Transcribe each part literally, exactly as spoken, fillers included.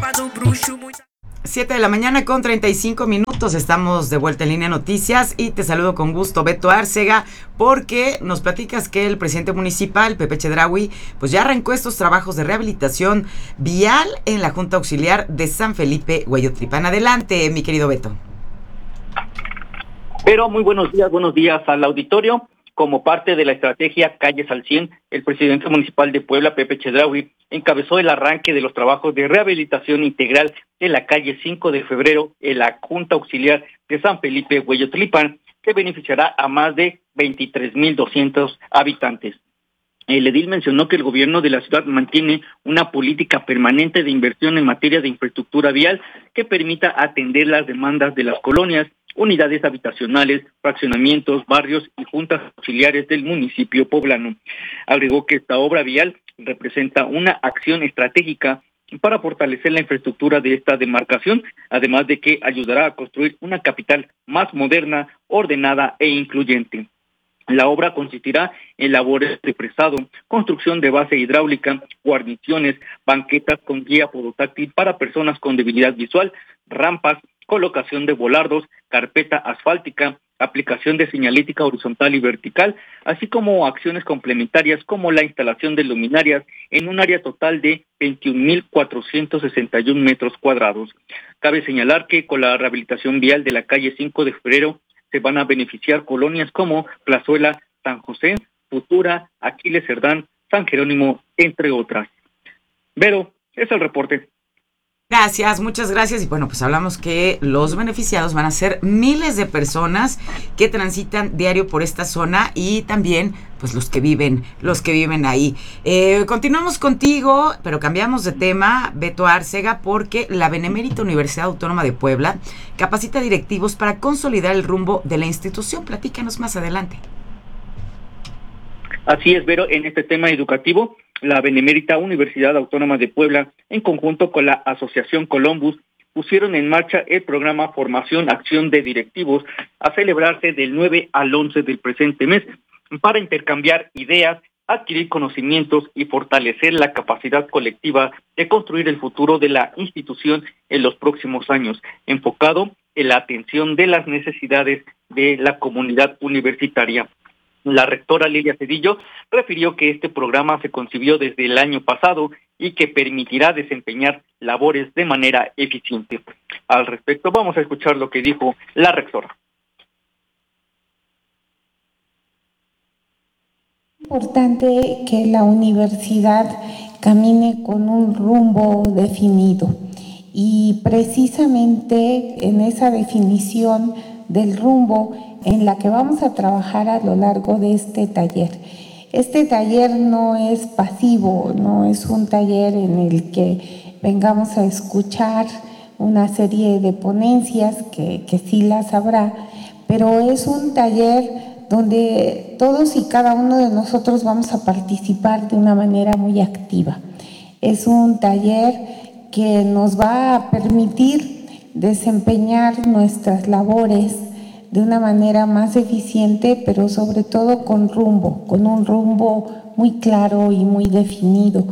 siete de la mañana con treinta y cinco minutos, estamos de vuelta en Línea Noticias y te saludo con gusto, Beto Arcega, porque nos platicas que el presidente municipal, Pepe Chedraui, pues ya arrancó estos trabajos de rehabilitación vial en la Junta Auxiliar de San Felipe Hueyotlipán. Adelante, mi querido Beto. Pero muy buenos días, buenos días al auditorio. Como parte de la estrategia Calles al cien, el presidente municipal de Puebla, Pepe Chedraui, encabezó el arranque de los trabajos de rehabilitación integral de la calle cinco de febrero en la Junta Auxiliar de San Felipe Hueyotlipán, que beneficiará a más de veintitrés mil doscientos habitantes. El edil mencionó que el gobierno de la ciudad mantiene una política permanente de inversión en materia de infraestructura vial que permita atender las demandas de las colonias, unidades habitacionales, fraccionamientos, barrios y juntas auxiliares del municipio poblano. Agregó que esta obra vial representa una acción estratégica para fortalecer la infraestructura de esta demarcación, además de que ayudará a construir una capital más moderna, ordenada e incluyente. La obra consistirá en labores de fresado, construcción de base hidráulica, guarniciones, banquetas con guía podotáctil para personas con debilidad visual, rampas, colocación de volardos, carpeta asfáltica, aplicación de señalética horizontal y vertical, así como acciones complementarias como la instalación de luminarias en un área total de veintiún mil cuatrocientos sesenta y un metros cuadrados. Cabe señalar que con la rehabilitación vial de la calle cinco de febrero se van a beneficiar colonias como Plazuela, San José, Futura, Aquiles Cerdán, San Jerónimo, entre otras. Vero, es el reporte. Gracias, muchas gracias. Y bueno, pues hablamos que los beneficiados van a ser miles de personas que transitan diario por esta zona y también pues los que viven, los que viven ahí. Eh, continuamos contigo, pero cambiamos de tema, Beto Arcega, porque la Benemérita Universidad Autónoma de Puebla capacita directivos para consolidar el rumbo de la institución. Platícanos más adelante. Así es, Vero, en este tema educativo, la Benemérita Universidad Autónoma de Puebla, en conjunto con la Asociación Columbus, pusieron en marcha el programa Formación Acción de Directivos a celebrarse del nueve al once del presente mes para intercambiar ideas, adquirir conocimientos y fortalecer la capacidad colectiva de construir el futuro de la institución en los próximos años, enfocado en la atención de las necesidades de la comunidad universitaria. La rectora Lilia Cedillo refirió que este programa se concibió desde el año pasado y que permitirá desempeñar labores de manera eficiente. Al respecto, vamos a escuchar lo que dijo la rectora. Es importante que la universidad camine con un rumbo definido y precisamente en esa definición del rumbo en la que vamos a trabajar a lo largo de este taller. Este taller no es pasivo, no es un taller en el que vengamos a escuchar una serie de ponencias, que, que sí las habrá, pero es un taller donde todos y cada uno de nosotros vamos a participar de una manera muy activa. Es un taller que nos va a permitir desempeñar nuestras labores de una manera más eficiente, pero sobre todo con rumbo, con un rumbo muy claro y muy definido.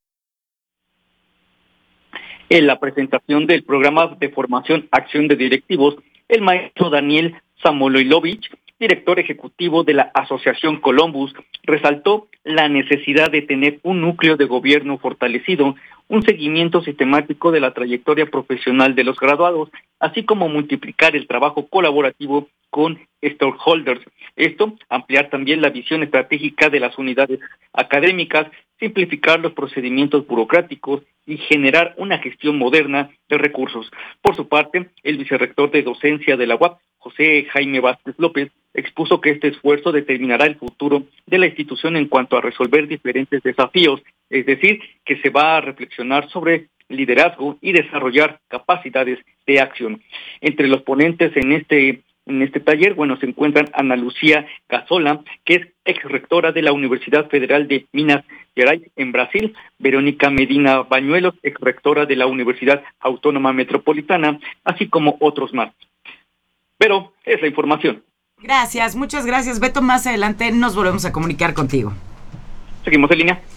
En la presentación del programa de formación Acción de Directivos, el maestro Daniel Samoloilovich, director ejecutivo de la Asociación Columbus, resaltó la necesidad de tener un núcleo de gobierno fortalecido, un seguimiento sistemático de la trayectoria profesional de los graduados, así como multiplicar el trabajo colaborativo con stakeholders. Esto, ampliar también la visión estratégica de las unidades académicas, simplificar los procedimientos burocráticos y generar una gestión moderna de recursos. Por su parte, el vicerrector de docencia de la U A P, José Jaime Vázquez López, expuso que este esfuerzo determinará el futuro de la institución en cuanto a resolver diferentes desafíos, es decir, que se va a reflexionar sobre liderazgo y desarrollar capacidades de acción. Entre los ponentes en este En este taller, bueno, se encuentran Ana Lucía Casola, que es ex rectora de la Universidad Federal de Minas Gerais en Brasil, Verónica Medina Bañuelos, ex rectora de la Universidad Autónoma Metropolitana, así como otros más. Pero es la información. Gracias, muchas gracias, Beto. Más adelante nos volvemos a comunicar contigo. Seguimos en línea.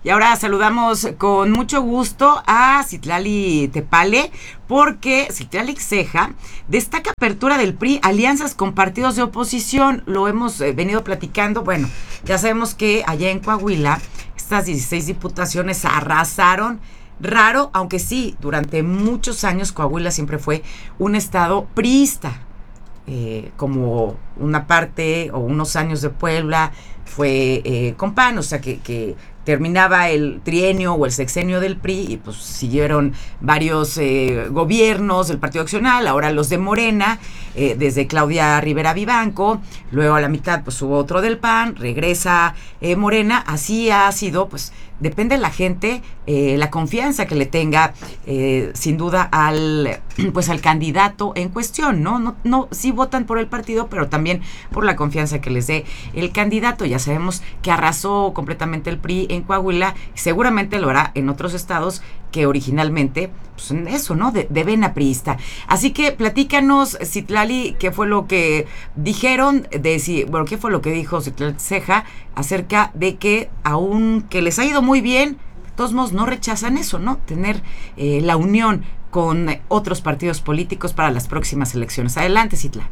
Y ahora saludamos con mucho gusto a Citlali Tepale, porque Citlali Ceja destaca apertura del P R I, alianzas con partidos de oposición. Lo hemos eh, venido platicando. Bueno, ya sabemos que allá en Coahuila estas dieciséis diputaciones arrasaron. Raro, aunque sí, durante muchos años Coahuila siempre fue un estado priista. Eh, como una parte o unos años de Puebla fue eh, con P A N, o sea que, que terminaba el trienio o el sexenio del P R I y pues siguieron varios eh, gobiernos del Partido Accional, ahora los de Morena, eh, desde Claudia Rivera Vivanco, luego a la mitad pues hubo otro del P A N, regresa eh, Morena, así ha sido, pues depende de la gente, eh, la confianza que le tenga eh, sin duda al pues al candidato en cuestión, ¿no? No, no, sí votan por el partido, pero también por la confianza que les dé el candidato. Ya sabemos que arrasó completamente el P R I en Coahuila, seguramente lo hará en otros estados que originalmente, pues eso, ¿no? De, de vena priista. Así que platícanos, Citlali, qué fue lo que dijeron, de si, bueno, qué fue lo que dijo Citlali Ceja acerca de que, aunque les ha ido muy bien, de todos modos no rechazan eso, ¿no? Tener eh, la unión con otros partidos políticos para las próximas elecciones. Adelante, Citla.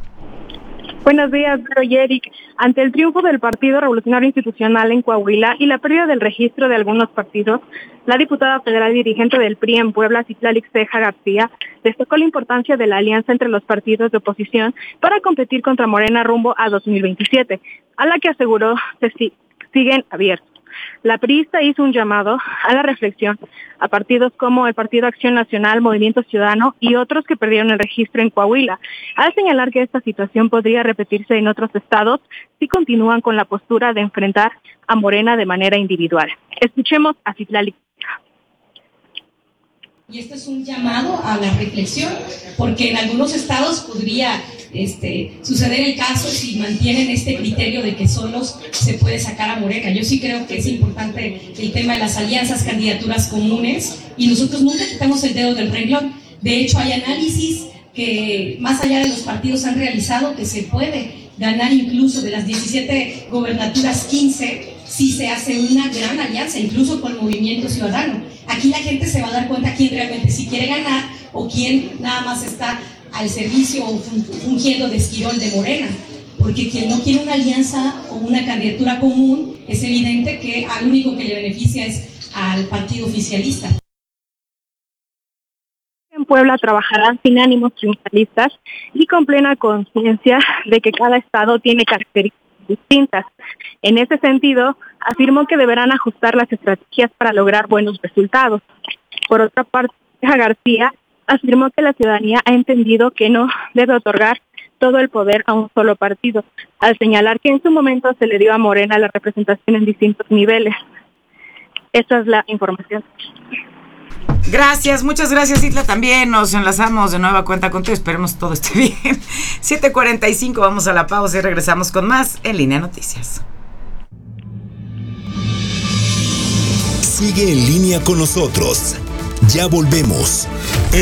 Buenos días, Vero y Eric. Ante el triunfo del Partido Revolucionario Institucional en Coahuila y la pérdida del registro de algunos partidos, la diputada federal dirigente del P R I en Puebla, Citlali Ceja García, destacó la importancia de la alianza entre los partidos de oposición para competir contra Morena rumbo a dos mil veintisiete, a la que aseguró que sí, siguen abiertos. La priista hizo un llamado a la reflexión a partidos como el Partido Acción Nacional, Movimiento Ciudadano y otros que perdieron el registro en Coahuila, al señalar que esta situación podría repetirse en otros estados si continúan con la postura de enfrentar a Morena de manera individual. Escuchemos a Citlali. Y esto es un llamado a la reflexión, porque en algunos estados podría este, suceder el caso si mantienen este criterio de que solos se puede sacar a Morena. Yo sí creo que es importante el tema de las alianzas, candidaturas comunes, y nosotros nunca quitamos el dedo del renglón. De hecho, hay análisis que más allá de los partidos han realizado que se puede ganar incluso de las diecisiete gobernaturas, quince, si se hace una gran alianza, incluso con el Movimiento Ciudadano. Aquí la gente se va a dar cuenta quién realmente sí quiere ganar o quién nada más está al servicio o fungiendo de esquirol de Morena. Porque quien no quiere una alianza o una candidatura común, es evidente que al único que le beneficia es al partido oficialista. En Puebla trabajarán sin ánimos triunfalistas y con plena conciencia de que cada estado tiene características distintas. En ese sentido, afirmó que deberán ajustar las estrategias para lograr buenos resultados. Por otra parte, García afirmó que la ciudadanía ha entendido que no debe otorgar todo el poder a un solo partido, al señalar que en su momento se le dio a Morena la representación en distintos niveles. Esa es la información. Gracias, muchas gracias, Citla. También nos enlazamos de nueva cuenta contigo. Esperemos todo esté bien. siete cuarenta y cinco, vamos a la pausa y regresamos con más en Línea Noticias. Sigue en línea con nosotros. Ya volvemos.